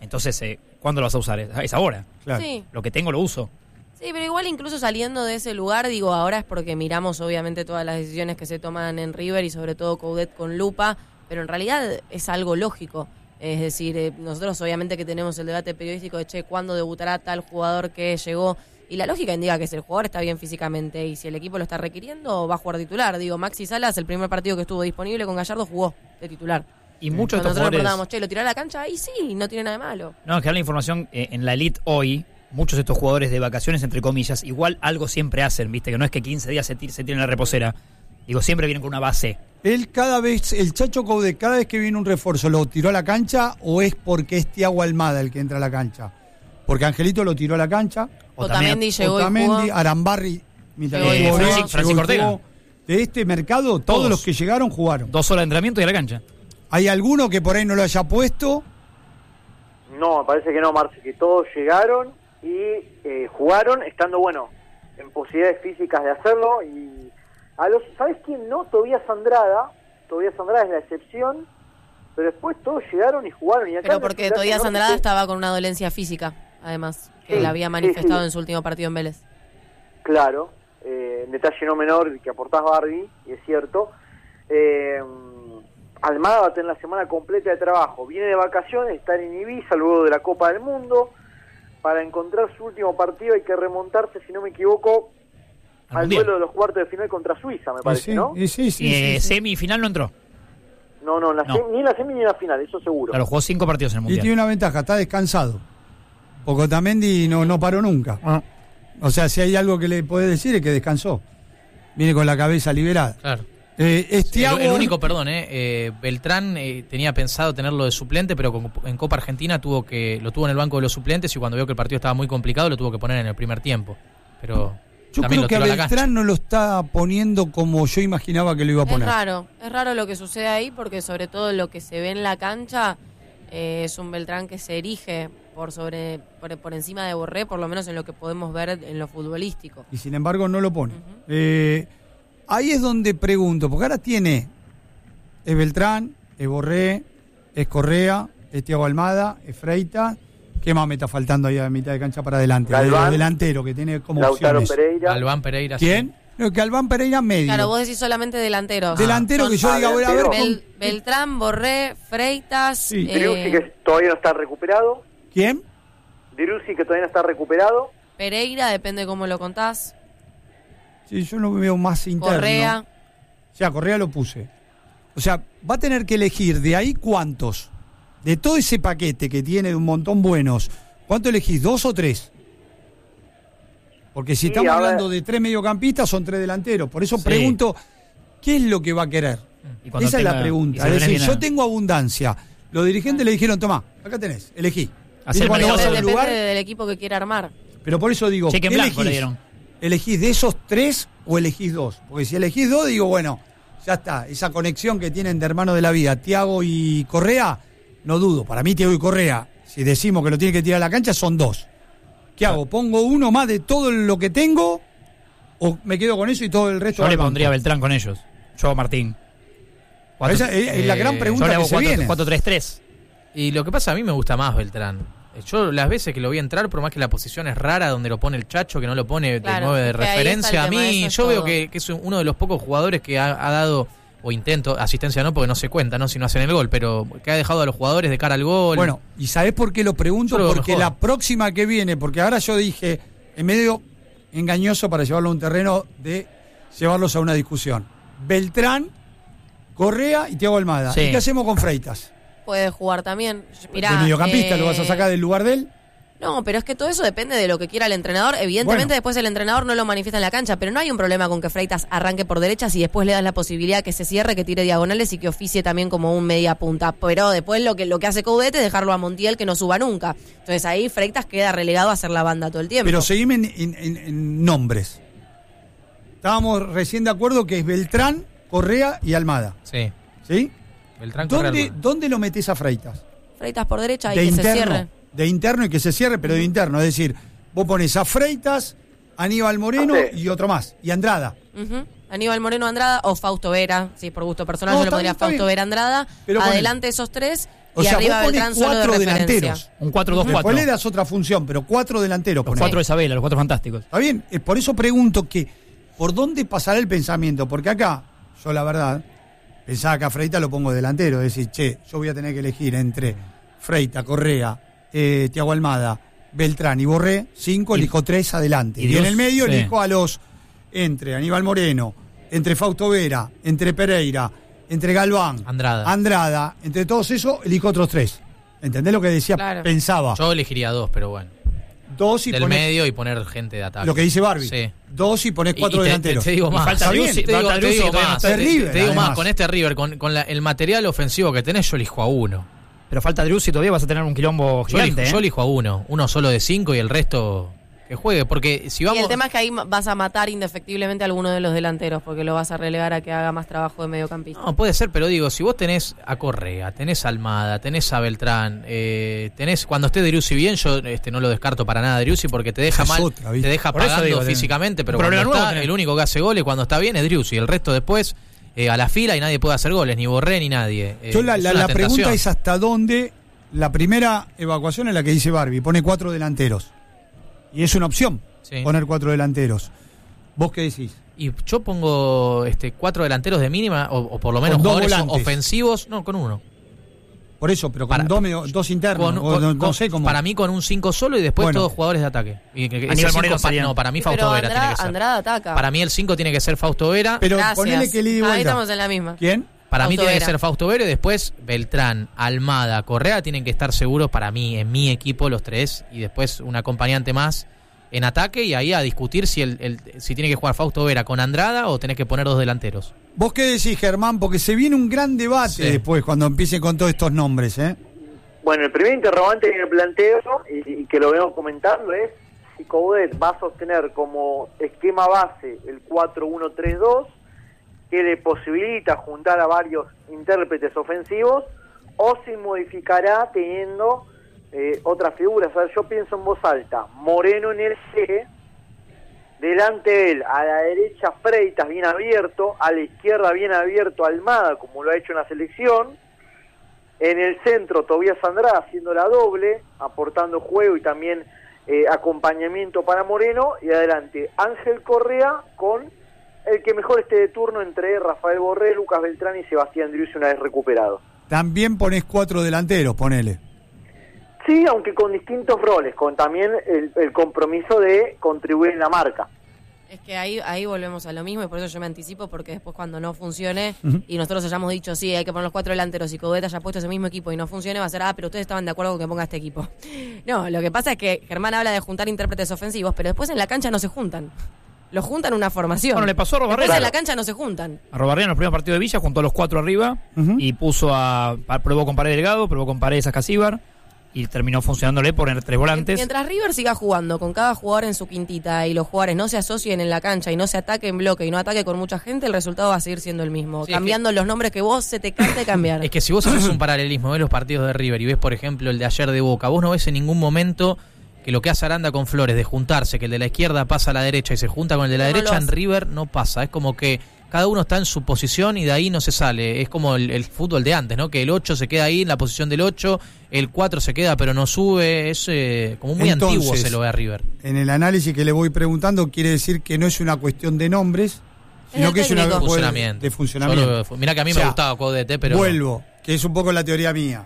Entonces, ¿cuándo lo vas a usar? Es ahora. Claro. Sí. Lo que tengo lo uso. Sí, pero igual incluso saliendo de ese lugar, digo, ahora es porque miramos obviamente todas las decisiones que se toman en River y sobre todo Coudet con lupa, pero en realidad es algo lógico. Es decir, nosotros obviamente que tenemos el debate periodístico de, ¿cuándo debutará tal jugador que llegó? Y la lógica indica que si el jugador está bien físicamente y si el equipo lo está requiriendo, va a jugar titular. Digo, Maxi Salas, el primer partido que estuvo disponible con Gallardo, jugó de titular. Y muchos de estos nosotros jugadores... preguntábamos, ¿lo tiró a la cancha? Ahí sí, no tiene nada de malo. No, es que la información en la elite hoy, muchos de estos jugadores de vacaciones, entre comillas, igual algo siempre hacen, ¿viste? Que no es que 15 días se tiren en la reposera. Digo, siempre vienen con una base. El Chacho Coudet, cada vez que viene un refuerzo, ¿lo tiró a la cancha o es porque es Thiago Almada el que entra a la cancha? Porque Angelito lo tiró a la cancha. Otamendi llegó y Otamendi, jugó. Arambarri, Francisco Ortega. De este mercado, todos los que llegaron jugaron. 2 horas de entrenamiento y a la cancha. ¿Hay alguno que por ahí no lo haya puesto? No, me parece que no, Marce, que todos llegaron y jugaron estando, en posibilidades físicas de hacerlo. Y ¿sabes quién no? Tobías Andrada es la excepción, pero después todos llegaron y jugaron. Y acá Pero porque Tobías Andrada estaba con una dolencia física, además, que Sí, la había manifestado sí. en su último partido en Vélez. Claro, detalle no menor que aportás, Barbie, y es cierto. Almada va a tener la semana completa de trabajo. Viene de vacaciones, está en Ibiza luego de la Copa del Mundo. Para encontrar su último partido hay que remontarse, si no me equivoco, al duelo de los cuartos de final contra Suiza, me parece, ¿no? Sí. Semifinal no entró. No, ni en la semi ni en la final, eso seguro. Claro, jugó 5 partidos en el Y Mundial. tiene una ventaja, está descansado. Porque Otamendi no paró nunca. O sea, si hay algo que le podés decir es que descansó. Viene con la cabeza liberada. Claro. Thiago... El único, perdón, Beltrán tenía pensado tenerlo de suplente, pero en Copa Argentina lo tuvo en el banco de los suplentes y cuando vio que el partido estaba muy complicado lo tuvo que poner en el primer tiempo. Pero Yo también creo que a lo tiró a la cancha. Beltrán no lo está poniendo como yo imaginaba que lo iba a poner. Es raro lo que sucede ahí porque sobre todo lo que se ve en la cancha es un Beltrán que se erige por encima de Borré, por lo menos en lo que podemos ver en lo futbolístico. Y sin embargo no lo pone. Ahí es donde pregunto, porque ahora es Beltrán, es Borré, es Correa, es Thiago Almada, es Freitas. ¿Qué más me está faltando ahí a mitad de cancha para adelante? Galván, el delantero que tiene como Lautaro opciones. Galván Pereira. ¿Quién? Sí. No, Galván Pereira medio. Claro, vos decís solamente delanteros. Delantero que yo diga, a ver. Beltrán, Borré, Freitas. Sí. Driussi, que todavía no está recuperado. ¿Quién? Driussi, que todavía no está recuperado. Pereira, depende cómo lo contás. Sí, yo lo veo más interno. Correa. Ya, Correa lo puse. O sea, va a tener que elegir de ahí cuántos. De todo ese paquete que tiene de un montón buenos, ¿cuánto elegís? ¿2 o 3? Porque si estamos hablando de 3 mediocampistas, son 3 delanteros. Por eso pregunto, ¿qué es lo que va a querer? Esa es la pregunta. Es decir, yo tengo abundancia. Los dirigentes le dijeron, tomá, acá tenés, elegí. Depende del equipo que quiera armar. Pero por eso digo, cheque en blanco le dieron. ¿Elegís de esos 3 o elegís 2? Porque si elegís 2, digo, bueno, ya está. Esa conexión que tienen de hermanos de la vida, Thiago y Correa, no dudo. Para mí, Thiago y Correa, si decimos que lo tiene que tirar a la cancha, son 2. ¿Qué hago? ¿Pongo uno más de todo lo que tengo o me quedo con eso y todo el resto? Yo le pondría a Beltrán con ellos. Yo, Martín. Esa es la gran pregunta que se viene. 4-3-3. Y lo que pasa, a mí me gusta más Beltrán. Yo las veces que lo vi entrar, por más que la posición es rara, donde lo pone el Chacho, que no lo pone de 9 de referencia, a mí yo veo que es uno de los pocos jugadores que ha dado, o intento, asistencia no, porque no se cuenta, ¿no? Si no hacen el gol, pero que ha dejado a los jugadores de cara al gol. Bueno, ¿y sabés por qué lo pregunto? Porque la próxima que viene, porque ahora yo dije, en medio engañoso para llevarlo a un terreno de llevarlos a una discusión. Beltrán, Correa y Thiago Almada. Sí. ¿Y qué hacemos con Freitas? Puede jugar también. Mirá, ¿De mediocampista lo vas a sacar del lugar de él? No, pero es que todo eso depende de lo que quiera el entrenador. Evidentemente después el entrenador no lo manifiesta en la cancha, pero no hay un problema con que Freitas arranque por derechas y después le das la posibilidad que se cierre, que tire diagonales y que oficie también como un media punta. Pero después lo que hace Coudet es dejarlo a Montiel, que no suba nunca. Entonces ahí Freitas queda relegado a hacer la banda todo el tiempo. Pero seguime en nombres. Estábamos recién de acuerdo que es Beltrán, Correa y Almada. Sí. ¿Sí? Beltrán, Correa. ¿Dónde lo metés a Freitas? Freitas por derecha y De que interno, se cierre. De interno y que se cierre, pero de interno. Es decir, vos pones a Freitas, Aníbal Moreno y otro más. Y Andrada. Aníbal Moreno, Andrada o Fausto Vera. Sí, por gusto personal yo le pondría Fausto Vera, Andrada. Pero adelante esos 3 O sea, vos ponés 4 delanteros. Un 4-2-4. Después le das otra función, pero 4 delanteros. Los 4 de Isabela, los 4 fantásticos. Está bien, por eso pregunto que ¿por dónde pasará el pensamiento? Porque acá, yo la verdad, pensaba que a Freita lo pongo delantero. Es decir, yo voy a tener que elegir entre Freita, Correa, Thiago Almada, Beltrán y Borré, 5, elijo 3 adelante. Y en el medio elijo a entre Aníbal Moreno, entre Fausto Vera, entre Pereira, entre Galván, Andrada, entre todos esos, elijo otros 3. ¿Entendés lo que decía? Claro. Pensaba. Yo elegiría 2, pero bueno. 2 y del medio y poner gente de ataque. Lo que dice Barbie. Sí. 2 y ponés 4 delanteros. Te digo más. Falta Driussi, te digo más, con este River, con el material ofensivo que tenés, yo elijo a 1. Pero falta Driussi, todavía vas a tener un quilombo gigante. Yo elijo a 1 solo de 5 y el resto que juegue, porque si vamos... Y el tema es que ahí vas a matar indefectiblemente a alguno de los delanteros, porque lo vas a relegar a que haga más trabajo de mediocampista. No, puede ser, pero digo, si vos tenés a Correa, tenés a Almada, tenés a Beltrán, tenés, cuando esté Driussi bien, yo no lo descarto para nada Driussi, porque te deja mal, te deja pagando físicamente, pero cuando está, el único que hace goles cuando está bien es Driussi, el resto después a la fila y nadie puede hacer goles, ni Borré ni nadie. Yo la pregunta es hasta dónde. La primera evacuación es la que dice Barbie, pone 4 delanteros. Y es una opción, poner 4 delanteros. ¿Vos qué decís? Y yo pongo 4 delanteros de mínima, o por lo menos jugadores ofensivos, con 1. Por eso, pero con 2 internos, no sé cómo. Para mí con un 5 solo y después todos jugadores de ataque. Aníbal Moreno para mí Fausto Vera tiene que ser. Andrada ataca. Para mí el 5 tiene que ser Fausto Vera. Pero ponele que le di vuelta. Ahí estamos en la misma. ¿Quién? Para mí tiene que ser Fausto Vera y después Beltrán, Almada, Correa tienen que estar seguros para mí, en mi equipo, los 3, y después un acompañante más en ataque y ahí a discutir si si tiene que jugar Fausto Vera con Andrada o tenés que poner 2 delanteros. ¿Vos qué decís, Germán? Porque se viene un gran debate después cuando empiecen con todos estos nombres, Bueno, el primer interrogante que me planteo y que lo vengo comentando es si Coudet va a sostener como esquema base el 4-1-3-2, que le posibilita juntar a varios intérpretes ofensivos, o si modificará teniendo otras figuras. A ver, yo pienso en voz alta, Moreno en el eje, delante de él, a la derecha Freitas bien abierto, a la izquierda bien abierto Almada, como lo ha hecho en la selección, en el centro Tobías Andrada haciendo la doble, aportando juego y también acompañamiento para Moreno, y adelante Ángel Correa con el que mejor esté de turno entre Rafael Borré, Lucas Beltrán y Sebastián Driussi una vez recuperado. También ponés 4 delanteros, ponele. Sí, aunque con distintos roles, con también el compromiso de contribuir en la marca. Es que ahí volvemos a lo mismo y por eso yo me anticipo, porque después cuando no funcione y nosotros hayamos dicho sí, hay que poner los 4 delanteros y Coudet haya puesto ese mismo equipo y no funcione, va a ser, pero ustedes estaban de acuerdo con que ponga este equipo. No, lo que pasa es que Germán habla de juntar intérpretes ofensivos, pero después en la cancha no se juntan. Los juntan una formación. Bueno, le pasó a Robarrián. Después en la cancha no se juntan. A Robarrián en los primeros partidos de Villa juntó a los 4 arriba y probó con Paredes Delgado, probó con Paredes a Casíbar y terminó funcionándole poner 3 volantes. Mientras River siga jugando con cada jugador en su quintita y los jugadores no se asocien en la cancha y no se ataque en bloque y no ataque con mucha gente, el resultado va a seguir siendo el mismo. Sí, cambiando los nombres que vos se te cante cambiar. Es que si vos haces un paralelismo, ves los partidos de River y ves, por ejemplo, el de ayer de Boca, vos no ves en ningún momento que lo que hace Aranda con Flores de juntarse, que el de la izquierda pasa a la derecha y se junta con el de la derecha, en River no pasa. Es como que cada uno está en su posición y de ahí no se sale. Es como el fútbol de antes, ¿no? Que el 8 se queda ahí en la posición del 8, el 4 se queda pero no sube. Es como muy antiguo se lo ve a River. En el análisis que le voy preguntando, quiere decir que no es una cuestión de nombres, sino que es una cuestión de funcionamiento. Mirá que a mí me gustaba Coudet, pero... Vuelvo, que es un poco la teoría mía.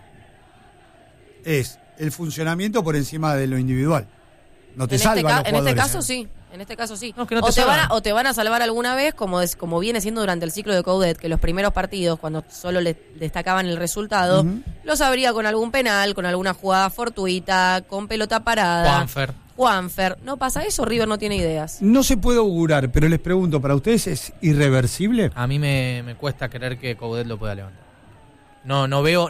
Es el funcionamiento por encima de lo individual. No te salva los jugadores. En este caso sí. No, que no o te van a salvar alguna vez, como viene siendo durante el ciclo de Coudet, que los primeros partidos, cuando solo le destacaban el resultado, los abría con algún penal, con alguna jugada fortuita, con pelota parada. Juanfer. ¿No pasa eso? River no tiene ideas. No se puede augurar, pero les pregunto, ¿para ustedes es irreversible? A mí me cuesta creer que Coudet lo pueda levantar. No veo,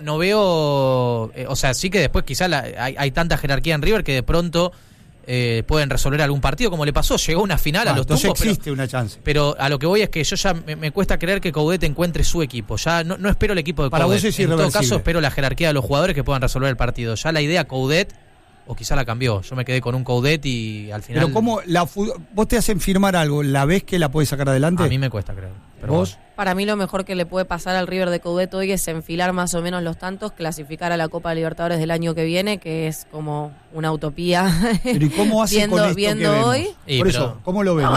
o sea, sí que después quizás hay tanta jerarquía en River que de pronto pueden resolver algún partido, como le pasó, llegó una final a los tumbos. Entonces existe una chance. Pero a lo que voy es que yo ya me cuesta creer que Coudet encuentre su equipo. Ya no espero el equipo de Coudet. Para vos es en todo caso espero la jerarquía de los jugadores que puedan resolver el partido. Ya la idea Coudet o quizá la cambió. Yo me quedé con un Coudet y al final... Pero ¿cómo vos te hacen firmar algo? ¿La ves que la podés sacar adelante? A mí me cuesta, creo. Pero ¿Vos? Bueno. Para mí lo mejor que le puede pasar al River de Coudet hoy es enfilar más o menos los tantos, clasificar a la Copa Libertadores del año que viene, que es como una utopía. Pero ¿y cómo hacen con esto viendo que vemos? hoy? Por eso, ¿cómo lo ves? No,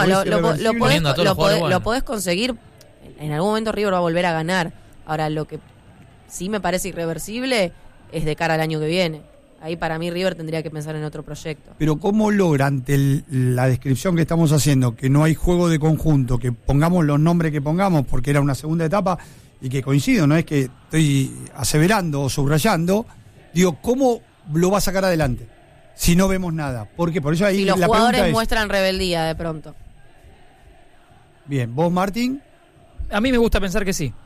¿Lo podés conseguir. En algún momento River va a volver a ganar. Ahora, lo que sí me parece irreversible es de cara al año que viene. Ahí para mí River tendría que pensar en otro proyecto. Pero ¿cómo logra ante la descripción que estamos haciendo, que no hay juego de conjunto, que pongamos los nombres que pongamos, porque era una segunda etapa, y que coincido, no es que estoy aseverando o subrayando, digo, ¿cómo lo va a sacar adelante si no vemos nada? Porque por eso ahí si los la jugadores pregunta es, muestran rebeldía de pronto. Bien, ¿vos, Martín? A mí me gusta pensar que sí,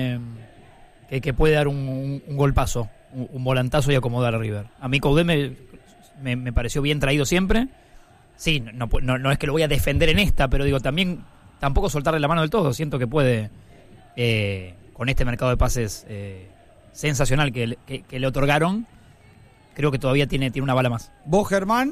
que puede dar un golpazo, un volantazo y acomodar a River. A mí Coudet me pareció bien traído siempre. Sí, no es que lo voy a defender en esta, pero digo, tampoco soltarle la mano del todo. Siento que puede, con este mercado de pases sensacional que le otorgaron, creo que todavía tiene una bala más. ¿Vos, Germán?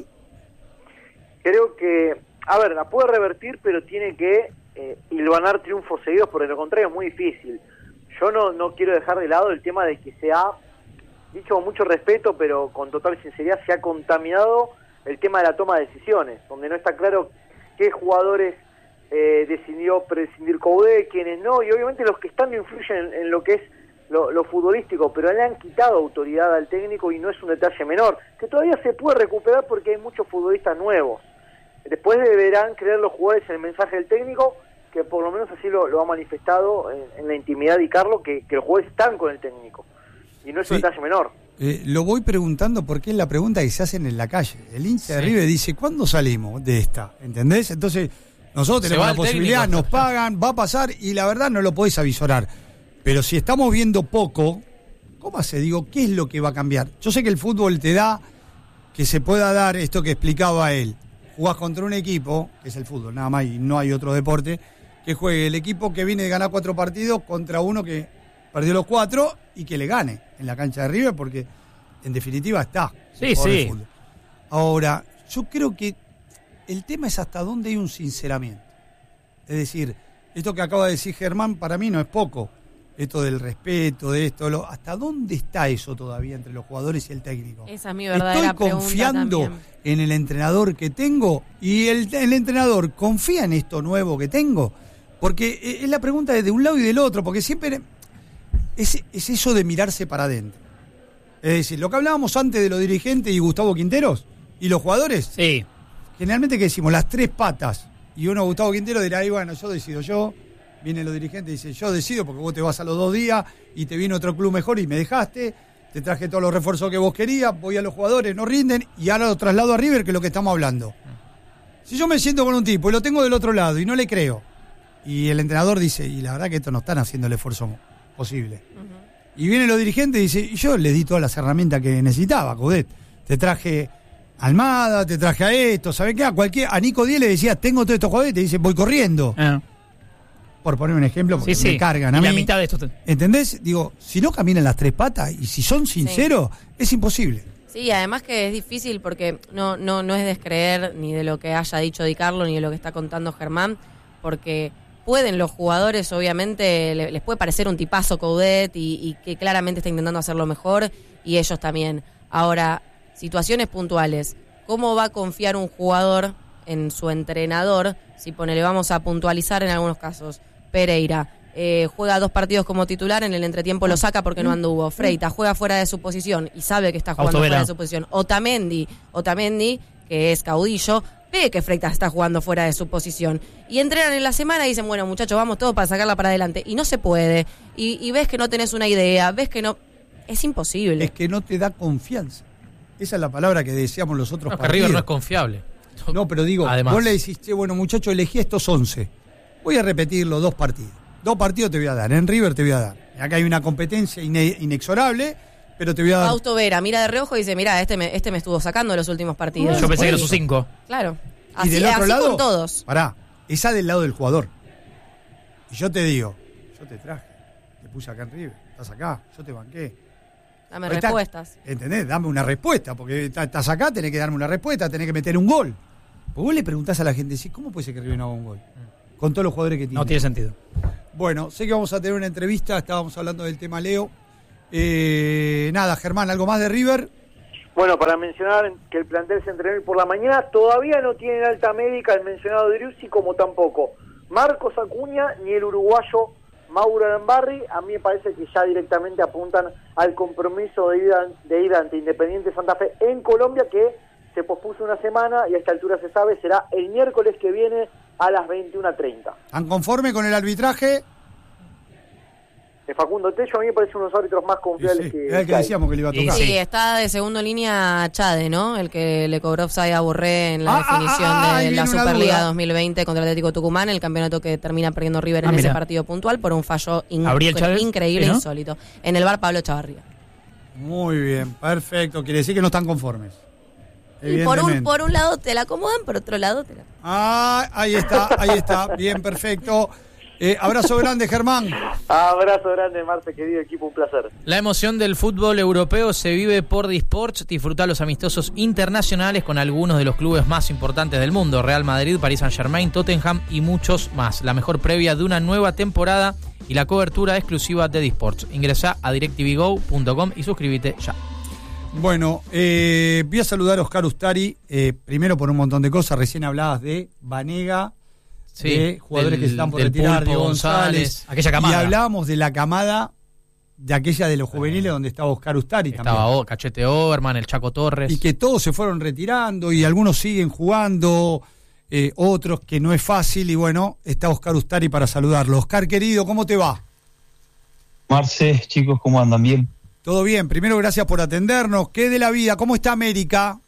Creo que, a ver, la puede revertir, pero tiene que hilvanar triunfos seguidos, porque de lo contrario es muy difícil. Yo no quiero dejar de lado el tema de que se ha dicho con mucho respeto, pero con total sinceridad, se ha contaminado el tema de la toma de decisiones, donde no está claro qué jugadores decidió prescindir Coudet, quiénes no, y obviamente los que están influyen en lo que es lo futbolístico, pero le han quitado autoridad al técnico y no es un detalle menor, que todavía se puede recuperar porque hay muchos futbolistas nuevos. Después deberán creer los jugadores en el mensaje del técnico, que por lo menos así lo ha manifestado en la intimidad de Carlos, que los jugadores están con el técnico. Y no es un detalle menor. Lo voy preguntando porque es la pregunta que se hacen en la calle. El hincha de River dice, ¿cuándo salimos de esta? ¿Entendés? Entonces, nosotros tenemos la posibilidad, técnico, nos pagan, va a pasar, y la verdad no lo podés avisorar. Pero si estamos viendo poco, ¿cómo hace? Digo, ¿qué es lo que va a cambiar? Yo sé que el fútbol te da que se pueda dar esto que explicaba él. Jugás contra un equipo, que es el fútbol, nada más, y no hay otro deporte, que juegue el equipo que viene de ganar 4 partidos contra uno que perdió los 4 y que le gane en la cancha de River, porque en definitiva está. Sí, sí. Ahora, yo creo que el tema es hasta dónde hay un sinceramiento. Es decir, esto que acaba de decir Germán para mí no es poco. Esto del respeto, de esto, h¿hasta dónde está eso todavía entre los jugadores y el técnico? Esa es mi verdadera pregunta. ¿Estoy confiando en el entrenador que tengo? ¿Y el entrenador confía en esto nuevo que tengo? Porque es la pregunta de un lado y del otro, porque siempre es eso de mirarse para adentro. Es decir, lo que hablábamos antes de los dirigentes y Gustavo Quinteros y los jugadores. Sí. Generalmente, ¿qué decimos? Las 3 patas. Y uno, Gustavo Quintero, dirá, ahí bueno, yo decido yo. Vienen los dirigentes y dicen, yo decido porque vos te vas a los 2 días y te viene otro club mejor y me dejaste, te traje todos los refuerzos que vos querías, voy a los jugadores, no rinden y ahora lo traslado a River, que es lo que estamos hablando. Si yo me siento con un tipo y lo tengo del otro lado y no le creo, y el entrenador dice, y la verdad que estos no están haciendo el esfuerzo posible. Y vienen los dirigentes y dice, y yo le di todas las herramientas que necesitaba, Coudet. Te traje a Almada, te traje a esto, ¿sabés qué? A Nico Díez le decía, tengo todos estos jugadores, y te dice, voy corriendo. Por poner un ejemplo, porque me cargan a mí. La mitad de esto. ¿Entendés? Digo, si no caminan las 3 patas y si son sinceros, es imposible. Sí, además que es difícil porque no es descreer ni de lo que haya dicho Di Carlo ni de lo que está contando Germán, porque pueden los jugadores, obviamente, les puede parecer un tipazo Coudet y que claramente está intentando hacerlo mejor, y ellos también. Ahora, situaciones puntuales. ¿Cómo va a confiar un jugador en su entrenador? Si le vamos a puntualizar en algunos casos. Pereira juega 2 partidos como titular, en el entretiempo lo saca porque no anduvo. Freitas juega fuera de su posición y sabe que está jugando fuera de su posición. Otamendi, que es caudillo, ve que Freitas está jugando fuera de su posición. Y entrenan en la semana y dicen, bueno, muchachos, vamos todos para sacarla para adelante. Y no se puede. Y ves que no tenés una idea, ves que no... Es imposible. Es que no te da confianza. Esa es la palabra que decíamos los otros partidos. Que River no es confiable. No, pero digo, además, vos le decís, bueno, muchacho, elegí estos 11. Voy a repetirlo 2 partidos. 2 partidos te voy a dar, en River te voy a dar. Acá hay una competencia inexorable, pero te voy a dar... Fausto Vera mira de reojo y dice, mirá, este me estuvo sacando los últimos partidos. Yo pensé que eran sus 5. Claro. Y del otro lado, con todos. Pará, esa del lado del jugador. Y yo te digo, yo te traje, te puse acá en River, estás acá, yo te banqué. Dame respuestas. ¿Entendés? Dame una respuesta, porque estás acá, tenés que darme una respuesta, tenés que meter un gol. Porque vos le preguntás a la gente, ¿cómo puede ser que River no haga un gol? Con todos los jugadores que tiene. No tiene sentido. Bueno, sé que vamos a tener una entrevista, estábamos hablando del tema Leo. Nada, Germán, ¿algo más de River? Bueno, para mencionar que el plantel se entrenó hoy por la mañana, todavía no tienen alta médica el mencionado Driussi, como tampoco Marcos Acuña ni el uruguayo Mauro Arambarri. A mí me parece que ya directamente apuntan al compromiso de ir ante Independiente Santa Fe en Colombia, que se pospuso una semana y a esta altura se sabe, será el miércoles que viene a las 21:30. ¿Están conforme con el arbitraje? De Facundo Tello, a mí me parece uno de los árbitros más confiables que era el que decíamos que le iba a tocar. Sí, está de segundo línea Chade, ¿no? El que le cobró offside a Borré en la definición de la Superliga 2020 contra el Atlético Tucumán, el campeonato que termina perdiendo River en ese partido puntual por un fallo increíble, insólito. En el VAR, Pablo Chavarría. Muy bien, perfecto. Quiere decir que no están conformes. Y por un lado te la acomodan, por otro lado te la... ahí está. Bien, perfecto. Abrazo grande, Germán. Abrazo grande, Marce, querido equipo, un placer. La emoción del fútbol europeo se vive por Disports. Disfruta los amistosos internacionales con algunos de los clubes más importantes del mundo: Real Madrid, Paris Saint-Germain, Tottenham y muchos más. La mejor previa de una nueva temporada y la cobertura exclusiva de Disports. Ingresá a directvgo.com y suscríbete ya. Bueno, voy a saludar a Oscar Ustari, primero por un montón de cosas. Recién hablabas de Banega, de jugadores que se están por retirar, de González, aquella camada. Y hablábamos de la camada de aquella de los juveniles donde estaba Oscar Ustari también. Estaba Cachete Oberman, el Chaco Torres. Y que todos se fueron retirando y algunos siguen jugando, otros que no es fácil. Y bueno, está Oscar Ustari para saludarlo. Oscar, querido, ¿cómo te va? Marce, chicos, ¿cómo andan? ¿Bien? Todo bien. Primero, gracias por atendernos. ¿Qué de la vida? ¿Cómo está América?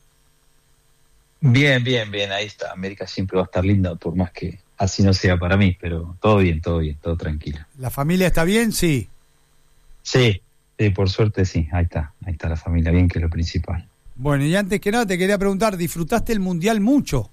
Bien. Ahí está. América siempre va a estar linda, por más que así no sea para mí, pero todo bien, todo tranquilo. ¿La familia está bien? Sí. Sí, por suerte sí. Ahí está la familia bien, que es lo principal. Bueno, y antes que nada te quería preguntar, ¿disfrutaste el Mundial mucho?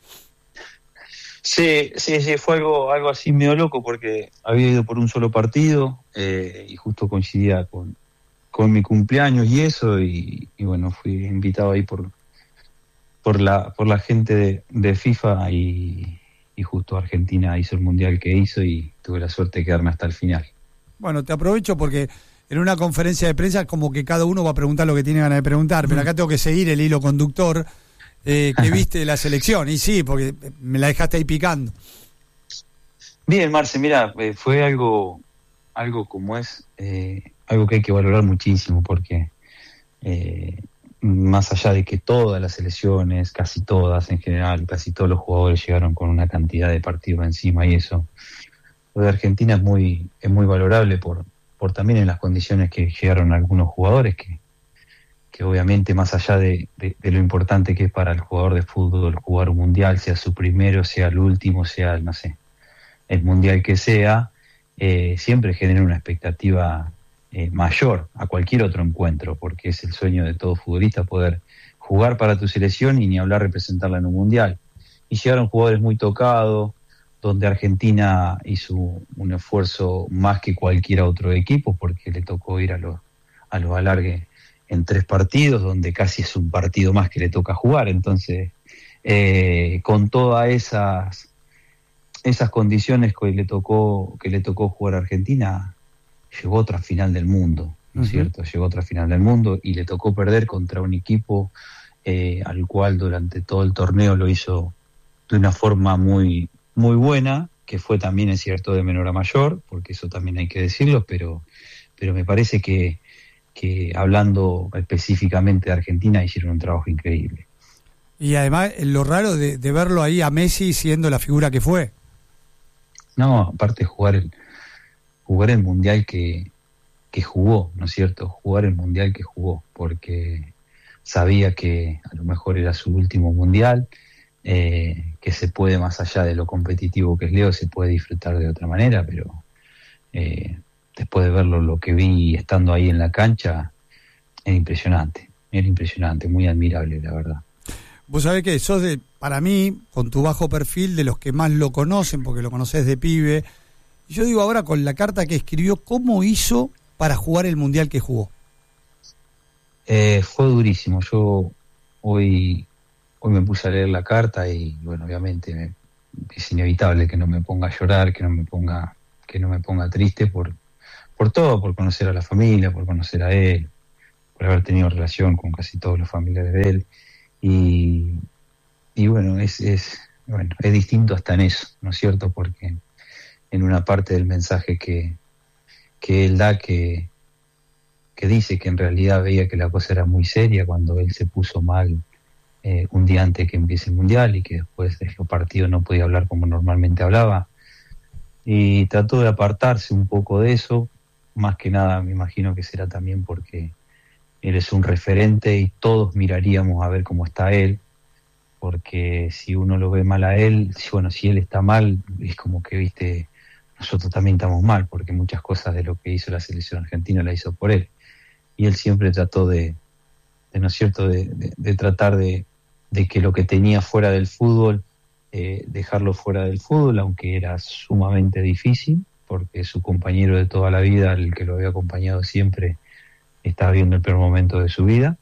Sí, fue algo así medio loco, porque había ido por un solo partido y justo coincidía con mi cumpleaños y eso, y bueno, fui invitado ahí por la gente de FIFA y justo Argentina hizo el Mundial que hizo y tuve la suerte de quedarme hasta el final. Bueno, te aprovecho porque en una conferencia de prensa como que cada uno va a preguntar lo que tiene ganas de preguntar, pero acá tengo que seguir el hilo conductor que viste de la selección, y sí, porque me la dejaste ahí picando. Bien, Marce, mira, fue algo como es, algo que hay que valorar muchísimo, porque más allá de que todas las selecciones, casi todas en general, casi todos los jugadores llegaron con una cantidad de partidos encima, y eso, lo de Argentina es muy valorable por también en las condiciones que llegaron algunos jugadores, que obviamente más allá de lo importante que es para el jugador de fútbol jugar un mundial, sea su primero, sea el último, sea, no sé, el mundial que sea, siempre genera una expectativa mayor a cualquier otro encuentro, porque es el sueño de todo futbolista poder jugar para tu selección y ni hablar representarla en un mundial. Y llegaron jugadores muy tocados, donde Argentina hizo un esfuerzo más que cualquier otro equipo, porque le tocó ir a los alargues en 3 partidos, donde casi es un partido más que le toca jugar. Entonces, con todas esas condiciones que le tocó jugar a Argentina, llegó a otra final del mundo, ¿no es cierto? Llegó a otra final del mundo y le tocó perder contra un equipo al cual durante todo el torneo lo hizo de una forma muy buena, que fue también, es cierto, de menor a mayor, porque eso también hay que decirlo, pero me parece que hablando específicamente de Argentina, hicieron un trabajo increíble. Y además, lo raro de verlo ahí a Messi siendo la figura que fue. No, aparte jugar el mundial que jugó, ¿no es cierto? Jugar el mundial que jugó, porque sabía que a lo mejor era su último mundial, que se puede, más allá de lo competitivo que es Leo, se puede disfrutar de otra manera, pero después de verlo, lo que vi estando ahí en la cancha, era impresionante, muy admirable, la verdad. Vos sabés que sos, para mí, con tu bajo perfil, de los que más lo conocen, porque lo conocés de pibe. Yo digo ahora, con la carta que escribió, ¿cómo hizo para jugar el mundial que jugó? Fue durísimo. Yo hoy me puse a leer la carta y bueno, obviamente es inevitable que no me ponga a llorar, que no me ponga triste por todo, por conocer a la familia, por conocer a él, por haber tenido relación con casi todos los familiares de él. Y bueno, es distinto hasta en eso, ¿no es cierto? Porque en una parte del mensaje que él da, que dice que en realidad veía que la cosa era muy seria cuando él se puso mal un día antes que empiece el Mundial y que después de los partidos no podía hablar como normalmente hablaba. Y trató de apartarse un poco de eso, más que nada me imagino que será también porque él es un referente y todos miraríamos a ver cómo está él, porque si uno lo ve mal a él, si él está mal, es como que, viste, nosotros también estamos mal, porque muchas cosas de lo que hizo la selección argentina la hizo por él. Y él siempre trató de ¿no es cierto?, de tratar de que lo que tenía fuera del fútbol, dejarlo fuera del fútbol, aunque era sumamente difícil, porque su compañero de toda la vida, el que lo había acompañado siempre, estaba viendo el peor momento de su vida.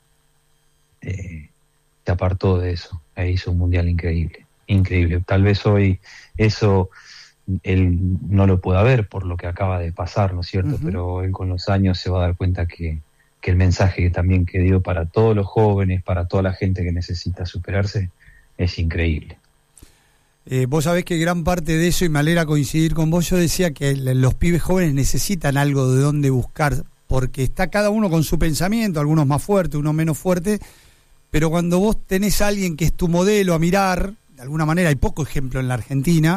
Se apartó de eso, e hizo un Mundial increíble. Tal vez hoy eso él no lo pueda ver por lo que acaba de pasar, ¿no es cierto? Uh-huh. Pero él con los años se va a dar cuenta que el mensaje también que dio para todos los jóvenes, para toda la gente que necesita superarse, es increíble. Vos sabés que gran parte de eso, y me alegra coincidir con vos, yo decía que los pibes jóvenes necesitan algo de dónde buscar, porque está cada uno con su pensamiento, algunos más fuertes, unos menos fuertes, pero cuando vos tenés a alguien que es tu modelo a mirar, de alguna manera, hay poco ejemplo en la Argentina,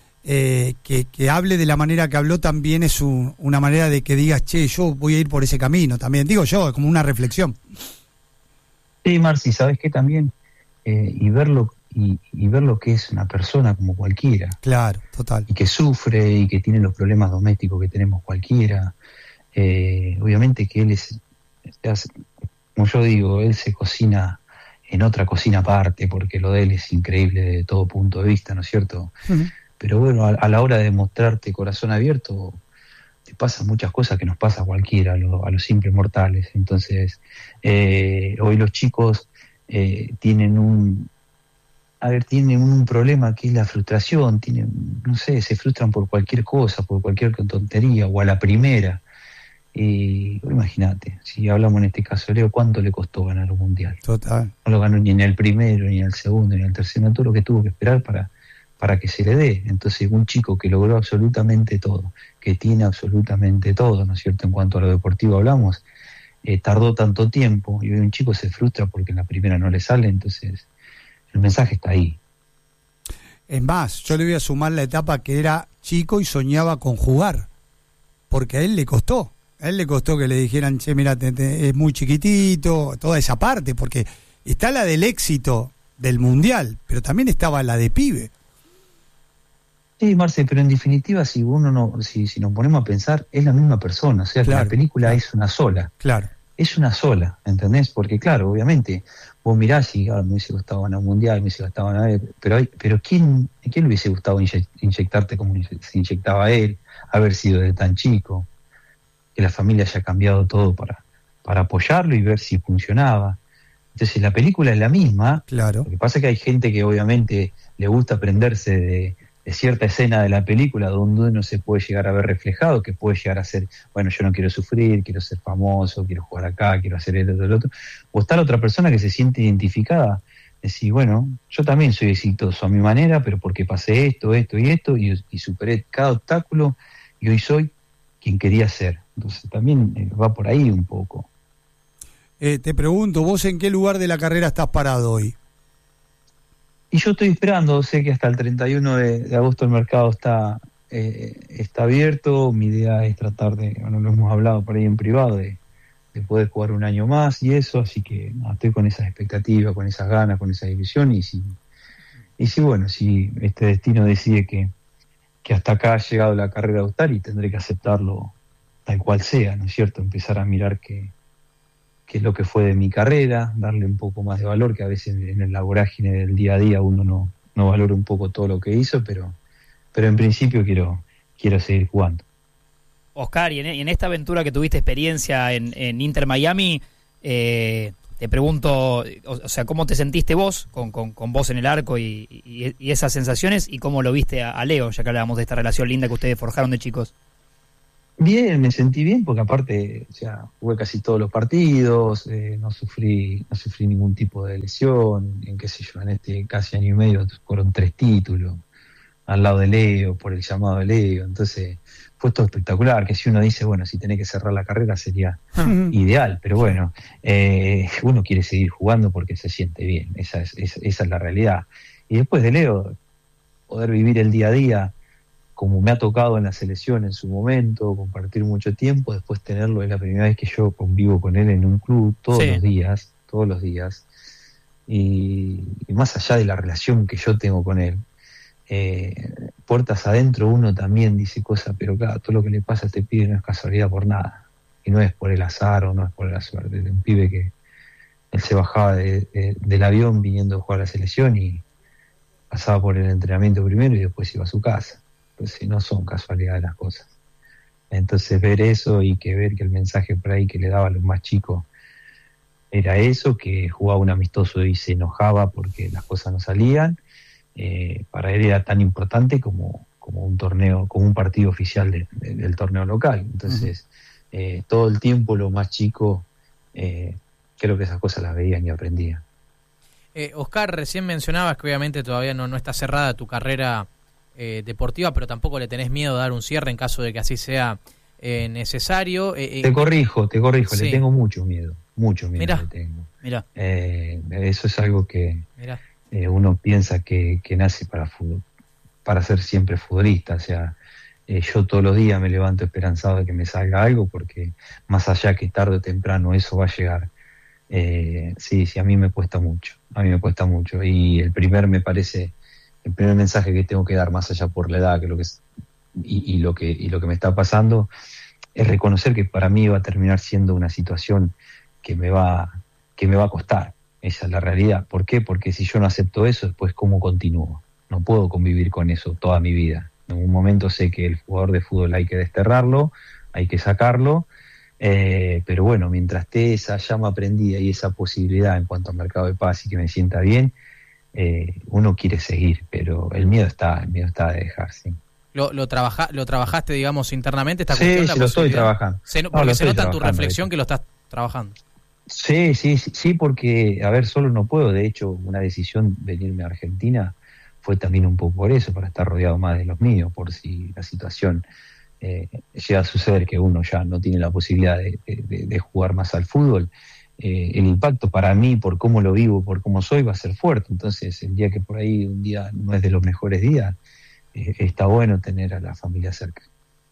que hable de la manera que habló, también es una manera de que digas, che, yo voy a ir por ese camino, también, digo yo, es como una reflexión. Sí, Marci, ¿sabés qué también? Y verlo que es una persona como cualquiera. Claro, total. Y que sufre y que tiene los problemas domésticos que tenemos cualquiera. Obviamente que él como yo digo, él se cocina en otra cocina aparte, porque lo de él es increíble de todo punto de vista, ¿no es cierto? Uh-huh. Pero bueno, a la hora de mostrarte corazón abierto, te pasan muchas cosas que nos pasa a cualquiera, a los simples mortales. Entonces, hoy los chicos tienen un problema que es la frustración, se frustran por cualquier cosa, por cualquier tontería, o a la primera. Imagínate, si hablamos en este caso, Leo, ¿cuánto le costó ganar un Mundial? Total. No lo ganó ni en el primero, ni en el segundo, ni en el tercero, todo lo que tuvo que esperar para que se le dé. Entonces, un chico que logró absolutamente todo, que tiene absolutamente todo, ¿no es cierto?, en cuanto a lo deportivo hablamos, tardó tanto tiempo, y hoy un chico se frustra porque en la primera no le sale. Entonces el mensaje está ahí. Es más, yo le voy a sumar la etapa que era chico y soñaba con jugar, porque a él le costó que le dijeran, che, mira, es muy chiquitito, toda esa parte, porque está la del éxito del Mundial, pero también estaba la de pibe. Sí, Marce, pero en definitiva, si nos ponemos a pensar, es la misma persona, o sea, claro, que la película es una sola. Claro. Es una sola, ¿entendés? Porque claro, obviamente, vos mirás y me hubiese gustado ganar un Mundial, me hubiese gustado ganar, pero ¿quién le hubiese gustado inyectarte como se inyectaba él, haber sido de tan chico, que la familia haya cambiado todo para apoyarlo y ver si funcionaba? Entonces la película es la misma. Claro. Lo que pasa es que hay gente que obviamente le gusta aprenderse de cierta escena de la película donde uno se puede llegar a ver reflejado, que puede llegar a ser, bueno, yo no quiero sufrir, quiero ser famoso, quiero jugar acá, quiero hacer esto, el otro. O está la otra persona que se siente identificada, decir, bueno, yo también soy exitoso a mi manera, pero porque pasé esto y superé cada obstáculo y hoy soy quien quería ser. Entonces también va por ahí un poco. Te pregunto, ¿vos en qué lugar de la carrera estás parado hoy? Y yo estoy esperando, sé que hasta el 31 de agosto el mercado está abierto. Mi idea es tratar lo hemos hablado por ahí en privado, de poder jugar un año más y eso, así que estoy con esas expectativas, con esas ganas, con esa ilusión, y si este destino decide que hasta acá ha llegado la carrera de Austari, tendré que aceptarlo tal cual sea, ¿no es cierto? Empezar a mirar qué es lo que fue de mi carrera, darle un poco más de valor, que a veces en la vorágine del día a día uno no valora un poco todo lo que hizo, pero en principio quiero seguir jugando. Oscar, y en esta aventura que tuviste experiencia en Inter Miami, te pregunto, o sea, ¿cómo te sentiste vos con vos en el arco y esas sensaciones? ¿Y cómo lo viste a Leo, ya que hablábamos de esta relación linda que ustedes forjaron de chicos? Bien, me sentí bien porque aparte, o sea, jugué casi todos los partidos, no sufrí ningún tipo de lesión, en qué sé yo, en este casi año y medio fueron 3 títulos al lado de Leo, por el llamado de Leo, entonces fue todo espectacular, que si uno dice, bueno, si tenés que cerrar la carrera sería ideal, pero bueno, uno quiere seguir jugando porque se siente bien, esa es la realidad. Y después de Leo, poder vivir el día a día, como me ha tocado en la selección en su momento, compartir mucho tiempo, después tenerlo, es la primera vez que yo convivo con él en un club todos los días, y más allá de la relación que yo tengo con él, puertas adentro uno también dice cosas, pero claro, todo lo que le pasa a este pibe no es casualidad por nada, y no es por el azar o no es por la suerte, es un pibe que él se bajaba del avión viniendo a jugar a la selección y pasaba por el entrenamiento primero y después iba a su casa. Entonces no son casualidades las cosas. Entonces ver eso y ver que el mensaje por ahí que le daba a los más chicos era eso, que jugaba un amistoso y se enojaba porque las cosas no salían, para él era tan importante como un torneo, como un partido oficial del torneo local. Entonces todo el tiempo los más chicos creo que esas cosas las veían y aprendían. Oscar, recién mencionabas que obviamente todavía no está cerrada tu carrera deportiva, pero tampoco le tenés miedo de dar un cierre en caso de que así sea necesario. Te corrijo, sí. Le tengo mucho miedo mirá, le tengo. Mirá. Eso es algo que uno piensa que nace para ser siempre futbolista, o sea, yo todos los días me levanto esperanzado de que me salga algo, porque más allá que tarde o temprano eso va a llegar. Sí, a mí me cuesta mucho, y el primer mensaje que tengo que dar, más allá por la edad que lo que me está pasando, es reconocer que para mí va a terminar siendo una situación que me va a costar. Esa es la realidad. ¿Por qué? Porque si yo no acepto eso, después ¿cómo continúo? No puedo convivir con eso toda mi vida. En un momento sé que el jugador de fútbol hay que desterrarlo, hay que sacarlo, pero bueno, mientras esté esa llama prendida y esa posibilidad en cuanto al mercado de paz y que me sienta bien, uno quiere seguir, pero el miedo está de dejar, sí. ¿Lo trabajaste, digamos, internamente? Esta sí, lo estoy trabajando. Porque se nota en tu reflexión que lo estás trabajando. Sí, porque, a ver, solo no puedo. De hecho, una decisión de venirme a Argentina fue también un poco por eso, para estar rodeado más de los míos, por si la situación llega a suceder que uno ya no tiene la posibilidad de jugar más al fútbol. El impacto para mí, por cómo lo vivo, por cómo soy, va a ser fuerte. Entonces, el día que por ahí un día no es de los mejores días, está bueno tener a la familia cerca.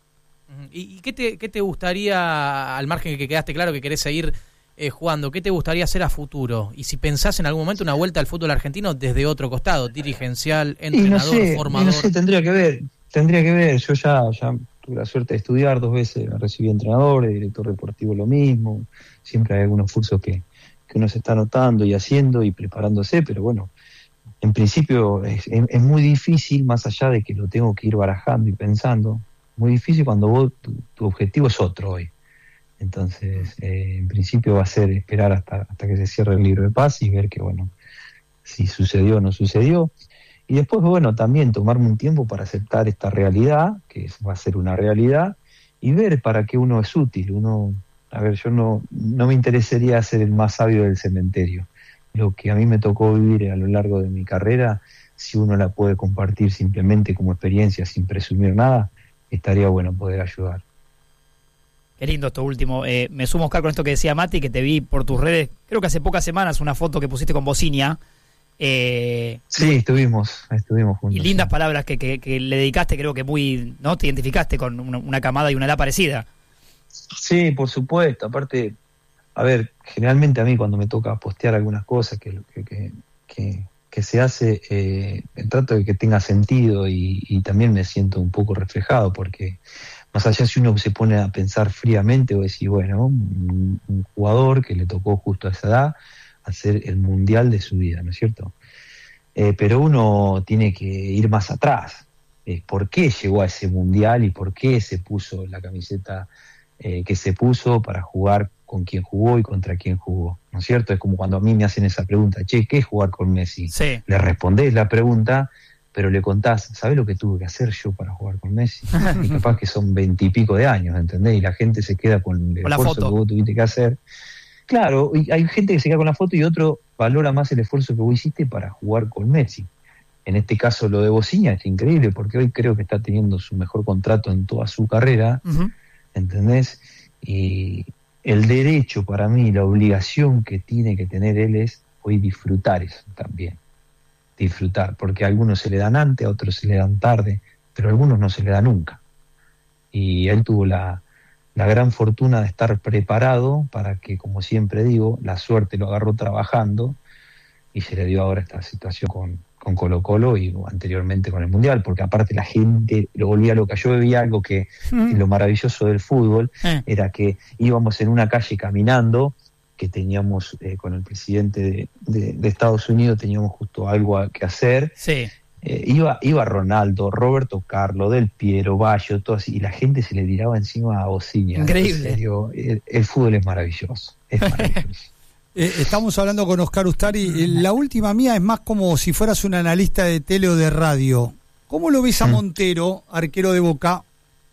¿Y qué te gustaría, al margen de que quedaste claro que querés seguir jugando, qué te gustaría hacer a futuro? Y si pensás en algún momento una vuelta al fútbol argentino desde otro costado, dirigencial, entrenador, formador. No sé, tendría que ver. Yo ya tuve la suerte de estudiar 2 veces, recibí entrenador, director deportivo lo mismo. Siempre hay algunos cursos que uno se está anotando y haciendo y preparándose, pero bueno, en principio es muy difícil, más allá de que lo tengo que ir barajando y pensando, muy difícil cuando vos tu objetivo es otro hoy. Entonces, en principio va a ser esperar hasta que se cierre el libro de paz y ver que, bueno, si sucedió o no sucedió. Y después, bueno, también tomarme un tiempo para aceptar esta realidad, que va a ser una realidad, y ver para qué uno es útil. Yo no me interesaría ser el más sabio del cementerio. Lo que a mí me tocó vivir a lo largo de mi carrera, si uno la puede compartir simplemente como experiencia, sin presumir nada, estaría bueno poder ayudar. Qué lindo esto último. Me sumo, Oscar, con esto que decía Mati, que te vi por tus redes, creo que hace pocas semanas, una foto que pusiste con Bocinia. Sí, estuvimos juntos. Y lindas palabras que le dedicaste, creo que muy, ¿no? Te identificaste con una camada y una edad parecida. Sí, por supuesto. Aparte, a ver, generalmente a mí cuando me toca postear algunas cosas que se hace, trato de que tenga sentido y también me siento un poco reflejado, porque más allá si uno se pone a pensar fríamente o decir, bueno, un jugador que le tocó justo a esa edad hacer el mundial de su vida, ¿no es cierto? Pero uno tiene que ir más atrás. ¿Por qué llegó a ese mundial y por qué se puso la camiseta que se puso para jugar con quién jugó y contra quién jugó, ¿no es cierto? Es como cuando a mí me hacen esa pregunta, che, ¿qué es jugar con Messi? Sí. Le respondés la pregunta, pero le contás, ¿sabés lo que tuve que hacer yo para jugar con Messi? Y capaz que son 20 y pico de años, ¿entendés? Y la gente se queda con el esfuerzo que vos tuviste que hacer. Claro, y hay gente que se queda con la foto y otro valora más el esfuerzo que vos hiciste para jugar con Messi. En este caso lo de Bociña es increíble, porque hoy creo que está teniendo su mejor contrato en toda su carrera, ¿entendés? Y el derecho para mí, la obligación que tiene que tener él es hoy disfrutar eso también. Disfrutar, porque a algunos se le dan antes, a otros se le dan tarde, pero a algunos no se le da nunca. Y él tuvo la gran fortuna de estar preparado para que, como siempre digo, la suerte lo agarró trabajando y se le dio ahora esta situación con Colo-Colo y anteriormente con el Mundial, porque aparte la gente lo volvía loca. Yo veía algo que lo maravilloso del fútbol era que íbamos en una calle caminando, que teníamos con el presidente de Estados Unidos, teníamos justo algo que hacer. Sí. Iba Ronaldo, Roberto Carlos, Del Piero, Baggio, todo así, y la gente se le tiraba encima a Bociña. Increíble. El fútbol es maravilloso. Es maravilloso. Estamos hablando con Oscar Ustari. La última mía es más como si fueras un analista de tele o de radio. ¿Cómo lo ves a Montero, arquero de Boca?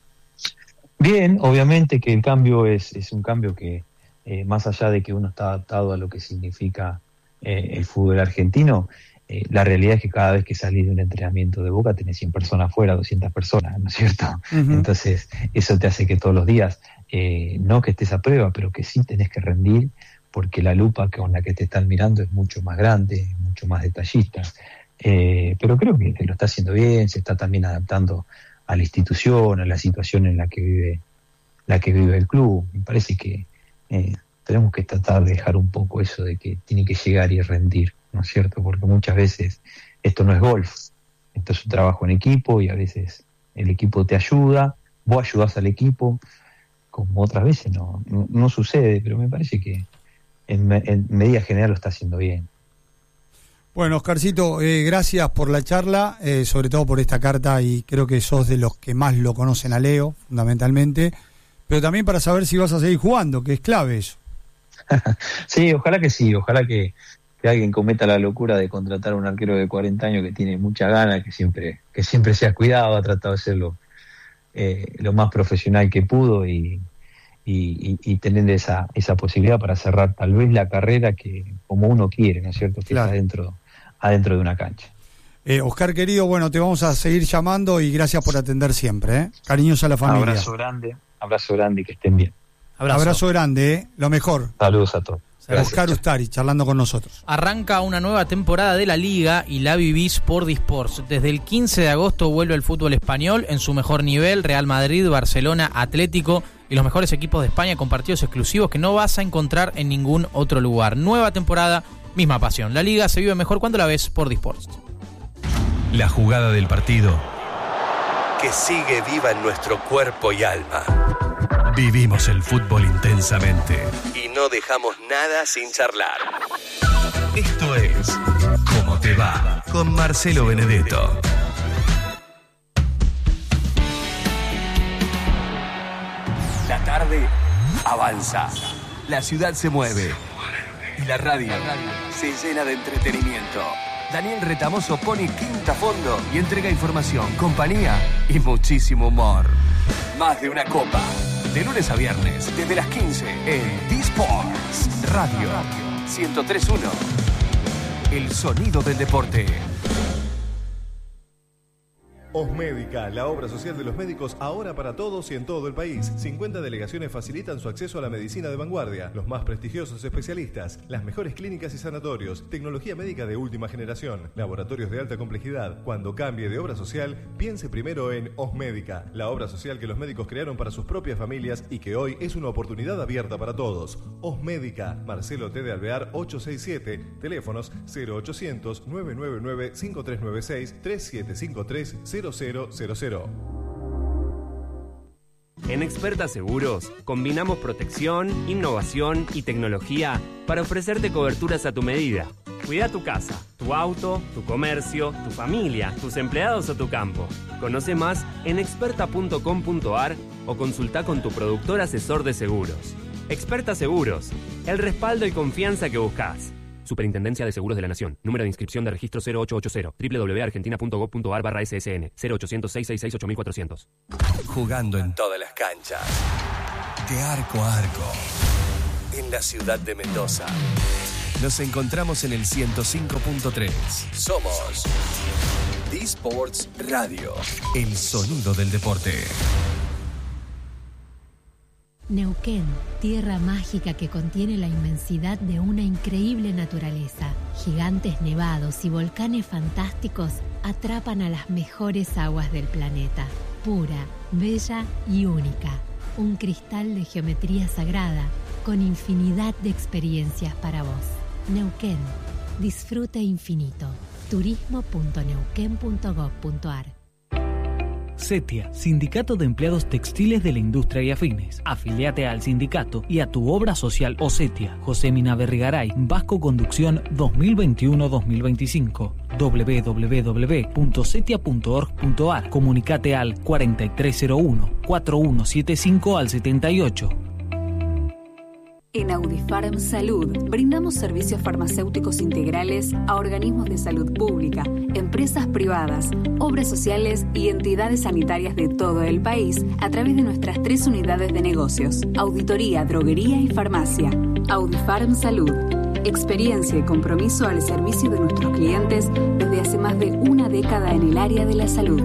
Bien, obviamente que el cambio es un cambio que, más allá de que uno está adaptado a lo que significa el fútbol argentino, la realidad es que cada vez que salís de un entrenamiento de Boca tenés 100 personas afuera, 200 personas, ¿no es cierto? Entonces, eso te hace que todos los días, no que estés a prueba, pero que sí tenés que rendir, porque la lupa con la que te están mirando es mucho más grande, mucho más detallista. Pero creo que lo está haciendo bien, se está también adaptando a la institución, a la situación en la que vive el club. Me parece que tenemos que tratar de dejar un poco eso de que tiene que llegar y rendir, ¿no es cierto? Porque muchas veces esto no es golf, esto es un trabajo en equipo y a veces el equipo te ayuda, vos ayudás al equipo, como otras veces no sucede, pero me parece que en medida general lo está haciendo bien. Bueno, Oscarcito, gracias por la charla, sobre todo por esta carta, y creo que sos de los que más lo conocen a Leo, fundamentalmente, pero también para saber si vas a seguir jugando, que es clave eso. Sí, ojalá que alguien cometa la locura de contratar a un arquero de 40 años que tiene mucha gana, que siempre se ha cuidado, ha tratado de ser lo más profesional que pudo y tener esa posibilidad para cerrar tal vez la carrera que como uno quiere, ¿no es cierto? Que claro. Está adentro de una cancha. Oscar querido, bueno, te vamos a seguir llamando y gracias por atender siempre, Cariños a la familia. Abrazo grande y que estén bien. Abrazo grande, lo mejor. Saludos a todos. Gracias, Oscar Ustari, charlando con nosotros. Arranca una nueva temporada de la Liga y la vivís por Disports. Desde el 15 de agosto vuelve el fútbol español en su mejor nivel. Real Madrid, Barcelona, Atlético y los mejores equipos de España con partidos exclusivos que no vas a encontrar en ningún otro lugar. Nueva temporada, misma pasión. La Liga se vive mejor cuando la ves por Disports. La jugada del partido que sigue viva en nuestro cuerpo y alma. Vivimos el fútbol intensamente y no dejamos nada sin charlar. Esto es ¿Cómo te va? Con Marcelo Benedetto. La tarde avanza, la ciudad se mueve y la radio se llena de entretenimiento. Daniel Retamoso pone quinta fondo y entrega información, compañía y muchísimo humor. Más de una copa. De lunes a viernes, desde las 15 en Disports Radio 103.1. El sonido del deporte. Osmédica, la obra social de los médicos ahora para todos y en todo el país. 50 delegaciones facilitan su acceso a la medicina de vanguardia, los más prestigiosos especialistas, las mejores clínicas y sanatorios, tecnología médica de última generación, laboratorios de alta complejidad. Cuando cambie de obra social, piense primero en Osmédica, la obra social que los médicos crearon para sus propias familias y que hoy es una oportunidad abierta para todos. Osmédica, Marcelo T. de Alvear 867, teléfonos 0800 999 5396 3753 0000. En Experta Seguros combinamos protección, innovación y tecnología para ofrecerte coberturas a tu medida. Cuida tu casa, tu auto, tu comercio, tu familia, tus empleados o tu campo. Conoce más en experta.com.ar o consulta con tu productor asesor de seguros. Experta Seguros, el respaldo y confianza que buscas. Superintendencia de Seguros de la Nación. Número de inscripción de registro 0880. www.argentina.gov.ar/SSN. 0800-666-8400. Jugando en todas las canchas. De arco a arco. En la ciudad de Mendoza. Nos encontramos en el 105.3. Somos D-Sports Radio. El sonido del deporte. Neuquén, tierra mágica que contiene la inmensidad de una increíble naturaleza. Gigantes nevados y volcanes fantásticos atrapan a las mejores aguas del planeta. Pura, bella y única. Un cristal de geometría sagrada con infinidad de experiencias para vos. Neuquén, disfrute infinito. turismo.neuquén.gov.ar. CETIA, Sindicato de Empleados Textiles de la Industria y Afines. Afiliate al sindicato y a tu obra social o CETIA. José Mina Berrigaray, Vasco Conducción 2021-2025. www.cetia.org.ar. Comunicate al 4301-4175 al 78. En Audifarm Salud brindamos servicios farmacéuticos integrales a organismos de salud pública, empresas privadas, obras sociales y entidades sanitarias de todo el país a través de nuestras 3 unidades de negocios: auditoría, droguería y farmacia. Audifarm Salud. Experiencia y compromiso al servicio de nuestros clientes desde hace más de una década en el área de la salud.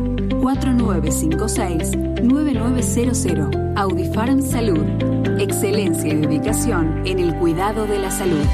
4956-9900. Audifarm Salud. Excelencia y dedicación en el cuidado de la salud.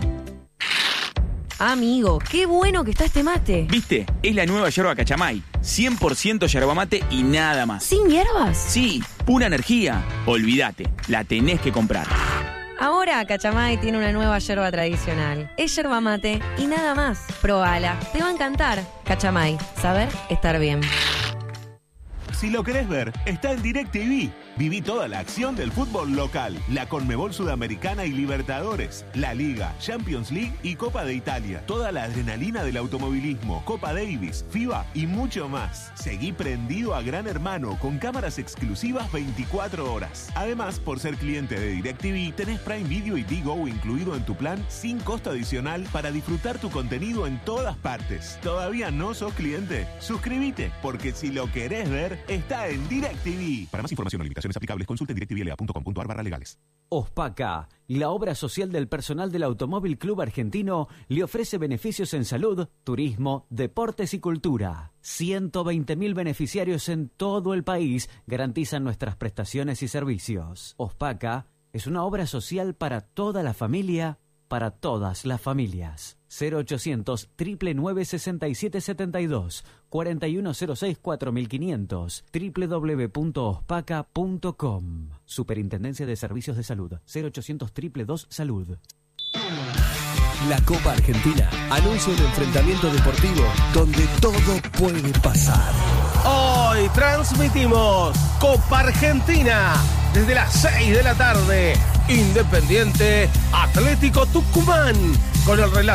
Amigo, qué bueno que está este mate. ¿Viste? Es la nueva yerba Cachamay. 100% yerba mate y nada más. ¿Sin hierbas? Sí, pura energía. Olvídate, la tenés que comprar. Ahora Cachamay tiene una nueva yerba tradicional. Es yerba mate y nada más. Probala, te va a encantar. Cachamay, saber estar bien. Si lo querés ver, está en DirecTV. Viví toda la acción del fútbol local, la Conmebol Sudamericana y Libertadores, la Liga, Champions League y Copa de Italia. Toda la adrenalina del automovilismo, Copa Davis, FIBA y mucho más. Seguí prendido a Gran Hermano con cámaras exclusivas 24 horas. Además, por ser cliente de DirecTV, tenés Prime Video y Digo incluido en tu plan sin costo adicional para disfrutar tu contenido en todas partes. ¿Todavía no sos cliente? Suscríbete, porque si lo querés ver, está en DirecTV. Para más información o limitaciones aplicables, consulte directvla.com.ar/legales. OSPACA, la obra social del personal del Automóvil Club Argentino, le ofrece beneficios en salud, turismo, deportes y cultura. 120.000 beneficiarios en todo el país garantizan nuestras prestaciones y servicios. OSPACA es una obra social para toda la familia, para todas las familias. 0800 999 6772 4106 4500 www.ospaca.com. Superintendencia de Servicios de Salud. 0800 222 Salud. La Copa Argentina anuncia un enfrentamiento deportivo donde todo puede pasar. Hoy transmitimos Copa Argentina desde las 6 de la tarde. Independiente Atlético Tucumán con el relato